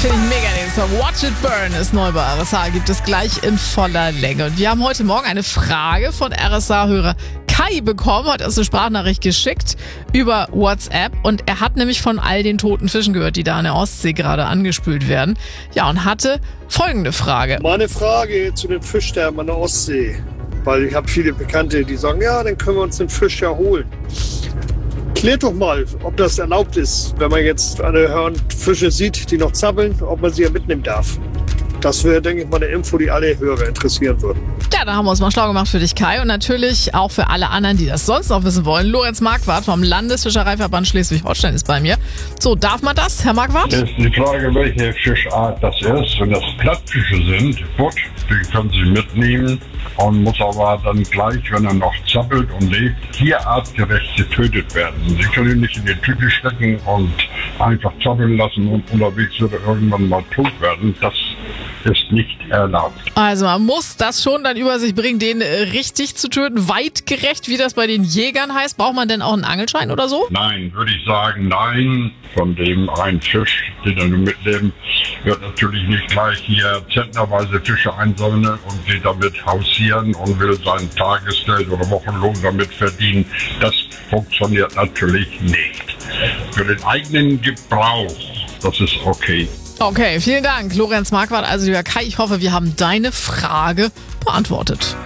Finde ich mega den Song. Watch It Burn ist neu bei RSA. Gibt es gleich in voller Länge. Und wir haben heute Morgen eine Frage von RSA-Hörer Kai bekommen. Hat uns eine Sprachnachricht geschickt über WhatsApp. Und er hat nämlich von all den toten Fischen gehört, die da an der Ostsee gerade angespült werden. Ja, und hatte folgende Frage. Meine Frage zu den Fischsterben an der Ostsee. Weil ich habe viele Bekannte, die sagen, ja, dann können wir uns den Fisch ja holen. Klärt doch mal, ob das erlaubt ist, wenn man jetzt eine Fische sieht, die noch zappeln, ob man sie ja mitnehmen darf. Das wäre, denke ich mal, eine Info, die alle Hörer interessieren würden. Ja, da haben wir uns mal schlau gemacht für dich, Kai. Und natürlich auch für alle anderen, die das sonst noch wissen wollen. Lorenz Marquardt vom Landesfischereiverband Schleswig-Holstein ist bei mir. So, darf man das, Herr Marquardt? Das ist die Frage, welche Fischart das ist. Wenn das Plattfische sind, gut, die können Sie mitnehmen und muss aber dann gleich, wenn er noch zappelt und lebt, tierartgerecht getötet werden. Sie können ihn nicht in die Tüte stecken und einfach zappeln lassen und unterwegs wird er irgendwann mal tot werden. Das ist nicht erlaubt. Also man muss das schon dann über sich bringen, den richtig zu töten, weitgerecht, wie das bei den Jägern heißt. Braucht man denn auch einen Angelschein oder so? Nein, würde ich sagen, nein. Von dem einen Fisch, den er mitnehmen, wird natürlich nicht gleich hier zentnerweise Fische einsammeln und die damit hausieren und will sein Tagesgeld oder Wochenlohn damit verdienen. Das funktioniert natürlich nicht. Für den eigenen Gebrauch, das ist okay. Okay, vielen Dank, Lorenz Marquardt. Also lieber Kai, ich hoffe, wir haben deine Frage beantwortet.